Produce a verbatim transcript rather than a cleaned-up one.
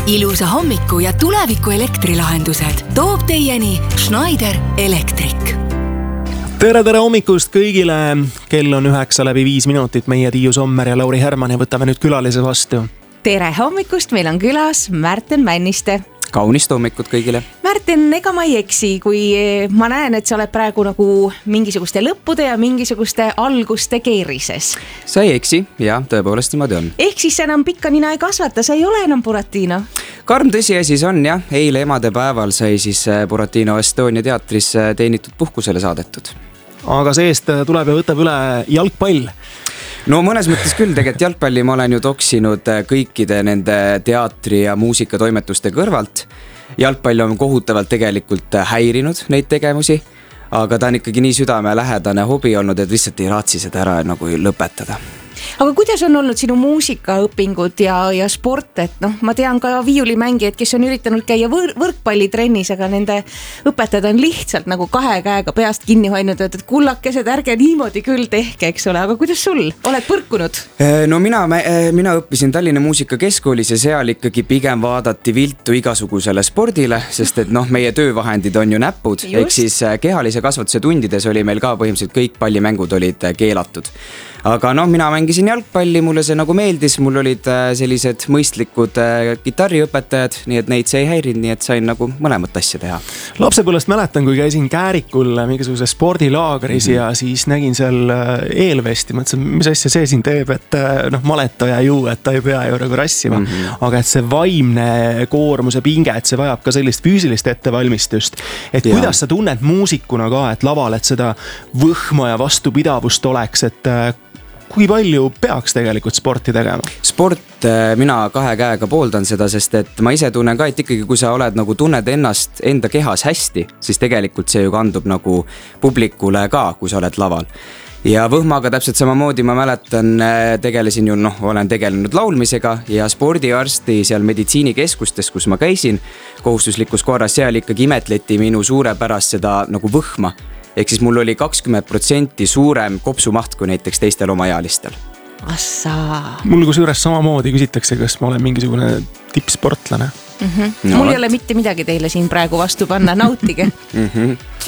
Ilusa hommiku ja tuleviku elektrilahendused toob teieni Schneider Electric. Tere, tere hommikust kõigile. Kell on üheksa läbi viis minutit. Meie Tiiu Sommer ja Lauri Herman ja võtame nüüd külalise vastu. Tere hommikust, meil on külas Märten Männiste. Kaunist hommikut kõigile. Märten, ega ma ei eksi, kui ma näen, et sa oled praegu nagu mingisuguste lõppude ja mingisuguste alguste keerises. Sa ei eksi, jah, tõepoolest niimoodi on. Ehk siis enam pikka nina ei kasvata, sa ei ole enam Buratino. Karm tõsiasi on, jah, eile emade päeval sai siis Buratino Estonia teatris teenitud puhkusele saadetud. Aga seest tuleb ja võtab üle jalgpall. No mõnes mõttes küll, tegelikult jalgpalli ma olen ju toksinud kõikide nende teatri ja muusikatoimetuste kõrvalt. Jalgpall on kohutavalt tegelikult häirinud neid tegevusi, aga ta on ikkagi nii südamelähedane hobi olnud, et lihtsalt ei raatsi seda ära nagu lõpetada. Aga kuidas on olnud sinu muusikaõpingud ja, ja sport, et noh, ma tean ka viiulimängijad, kes on üritanud käia võr- võrkpallitrennis, aga nende õpetajad on lihtsalt nagu kahe käega peast kinni hoidnud, et kullakesed, ärge niimoodi küll tehke, eks ole, aga kuidas sul? Oled põrkunud? No mina, mina õppisin Tallinna Muusikakeskkoolis ja seal ikkagi pigem vaadati viltu igasugusele spordile, sest et noh, meie töövahendid on ju näpud, ehk siis kehalise kasvatuse tundides oli meil ka põhimõtteliselt kõik pallimängud olid keelatud. Aga noh, mina mängisin jalgpalli, mulle see nagu meeldis, mul olid sellised mõistlikud kitarriõpetajad, nii et neid see ei häirinud, nii et sain nagu mõlemat asja teha. Lapsepõlvest mäletan, kui käisin Käärikul mingisuguse spordilaagris mm-hmm. ja siis nägin seal eelvesti, mõtlesin, mis asja see siin teeb, et noh, maletaja ju, et ta ei pea ju nagu rassima, mm-hmm. aga et see vaimne koormuse pinge, et see vajab ka sellist füüsilist ettevalmistust, et ja. Kuidas sa tunned muusikuna ka, et laval, et seda võhma ja vastupidavust oleks, et kui palju peaks tegelikult sporti tegema? Sport, mina kahe käega pooldan seda, sest et ma ise tunnen ka, et ikkagi kui sa oled nagu tunned ennast enda kehas hästi, siis tegelikult see ju kandub nagu publikule ka, kui sa oled laval. Ja võhmaga täpselt samamoodi ma mäletan, tegelesin ju, noh, olen tegelenud laulmisega ja spordiarsti seal meditsiinikeskustes, kus ma käisin, kohustuslikus korras seal ikkagi imetleti minu suurepärast seda nagu võhma. Ehk siis mul oli kakskümmend protsenti suurem kopsumaht kui näiteks teistel omaealistel. Assa. Mul kui suures samamoodi küsitakse, kas ma olen mingisugune tippsportlane. Mm-hmm. No, mul ei ole mitte midagi teile siin praegu vastu panna, nautige. Mm-hmm.